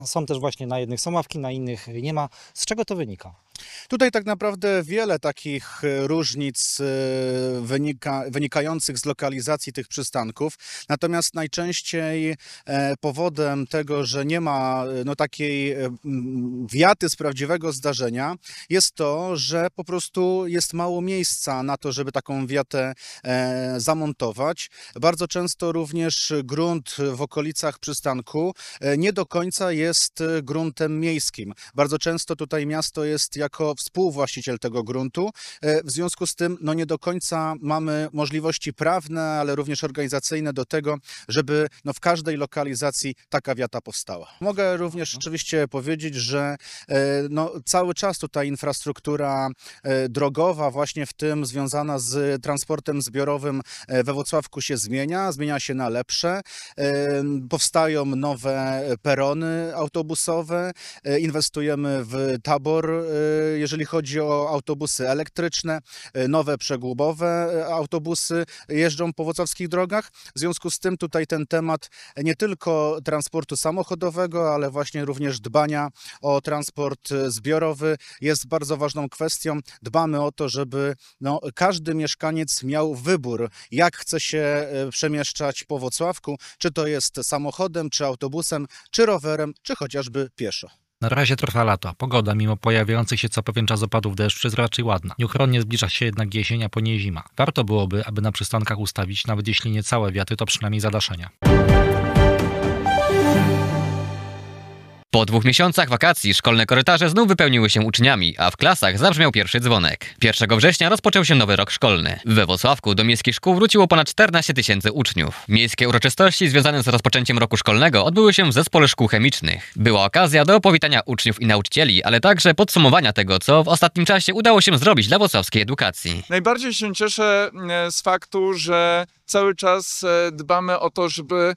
Są też właśnie na jednych są ławki, na innych nie ma. Z czego to wynika? Tutaj tak naprawdę wiele takich różnic wynikających z lokalizacji tych przystanków. Natomiast najczęściej powodem tego, że nie ma takiej wiaty z prawdziwego zdarzenia, jest to, że po prostu jest mało miejsca na to, żeby taką wiatę zamontować. Bardzo często również grunt w okolicach przystanku nie do końca jest gruntem miejskim. Bardzo często tutaj miasto jest jako współwłaściciel tego gruntu. W związku z tym nie do końca mamy możliwości prawne, ale również organizacyjne do tego, żeby w każdej lokalizacji taka wiata powstała. Mogę również oczywiście powiedzieć, że cały czas tutaj infrastruktura drogowa, właśnie w tym związana z transportem zbiorowym we Włocławku się zmienia się na lepsze. Powstają nowe perony autobusowe, inwestujemy w tabor, jeżeli chodzi o autobusy elektryczne, nowe przegubowe autobusy jeżdżą po włocławskich drogach. W związku z tym tutaj ten temat nie tylko transportu samochodowego, ale właśnie również dbania o transport zbiorowy jest bardzo ważną kwestią. Dbamy o to, żeby każdy mieszkaniec miał wybór, jak chce się przemieszczać po Włocławku, czy to jest samochodem, czy autobusem, czy rowerem, czy chociażby pieszo. Na razie trwa lato. Pogoda, mimo pojawiających się co pewien czas opadów deszczu, jest raczej ładna. Nieuchronnie zbliża się jednak jesień, a po niej zima. Warto byłoby, aby na przystankach ustawić, nawet jeśli nie całe wiaty, to przynajmniej zadaszenia. Po 2 miesiącach wakacji szkolne korytarze znów wypełniły się uczniami, a w klasach zabrzmiał pierwszy dzwonek. 1 września rozpoczął się nowy rok szkolny. We Włocławku do miejskich szkół wróciło ponad 14 000 uczniów. Miejskie uroczystości związane z rozpoczęciem roku szkolnego odbyły się w Zespole Szkół Chemicznych. Była okazja do powitania uczniów i nauczycieli, ale także podsumowania tego, co w ostatnim czasie udało się zrobić dla włocławskiej edukacji. Najbardziej się cieszę z faktu, że cały czas dbamy o to, żeby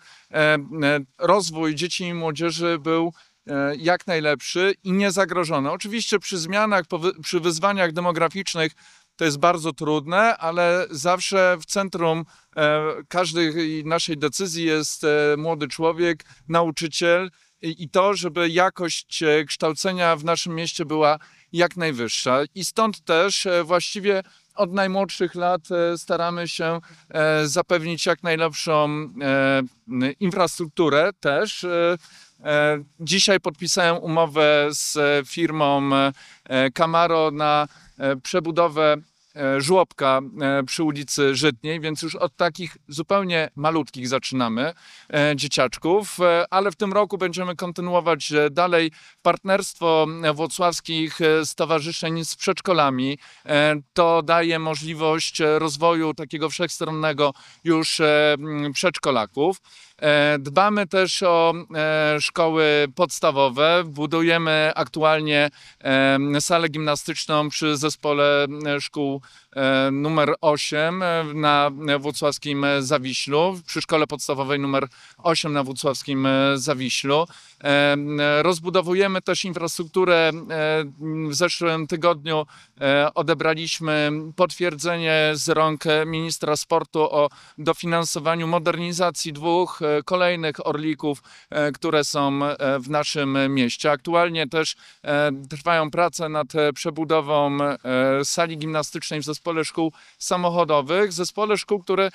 rozwój dzieci i młodzieży był jak najlepszy i niezagrożony. Oczywiście przy zmianach, przy wyzwaniach demograficznych to jest bardzo trudne, ale zawsze w centrum każdej naszej decyzji jest młody człowiek, nauczyciel i to, żeby jakość kształcenia w naszym mieście była jak najwyższa. I stąd też właściwie od najmłodszych lat staramy się zapewnić jak najlepszą infrastrukturę też. Dzisiaj podpisałem umowę z firmą Camaro na przebudowę żłobka przy ulicy Żytniej, więc już od takich zupełnie malutkich zaczynamy dzieciaczków, ale w tym roku będziemy kontynuować dalej partnerstwo włocławskich stowarzyszeń z przedszkolami. To daje możliwość rozwoju takiego wszechstronnego już przedszkolaków. Dbamy też o szkoły podstawowe. Budujemy aktualnie salę gimnastyczną przy Zespole Szkół numer 8 na włocławskim Zawiślu, przy szkole podstawowej numer 8 na włocławskim Zawiślu. Rozbudowujemy też infrastrukturę. W zeszłym tygodniu odebraliśmy potwierdzenie z rąk ministra sportu o dofinansowaniu modernizacji 2 kolejnych Orlików, które są w naszym mieście. Aktualnie też trwają prace nad przebudową sali gimnastycznej w Zespole Szkół Samochodowych. Zespole szkół, które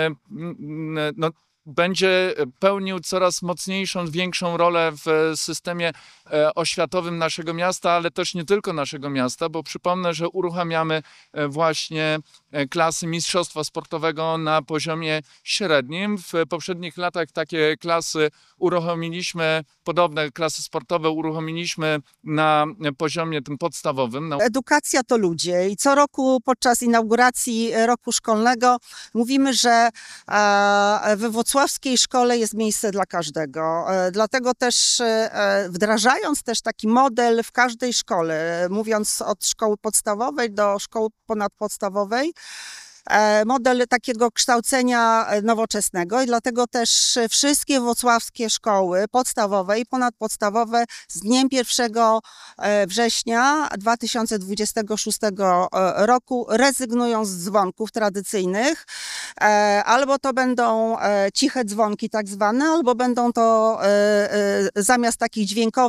będzie pełnił coraz mocniejszą, większą rolę w systemie oświatowym naszego miasta, ale też nie tylko naszego miasta, bo przypomnę, że uruchamiamy właśnie klasy mistrzostwa sportowego na poziomie średnim. W poprzednich latach takie klasy uruchomiliśmy, podobne klasy sportowe uruchomiliśmy na poziomie tym podstawowym. Edukacja to ludzie i co roku podczas inauguracji roku szkolnego mówimy, że we włocławskiej szkole jest miejsce dla każdego. Dlatego też wdrażając też taki model w każdej szkole, mówiąc od szkoły podstawowej do szkoły ponadpodstawowej, model takiego kształcenia nowoczesnego i dlatego też wszystkie wrocławskie szkoły podstawowe i ponadpodstawowe z dniem 1 września 2026 roku rezygnują z dzwonków tradycyjnych. Albo to będą ciche dzwonki tak zwane, albo będą to zamiast takich dźwiękowych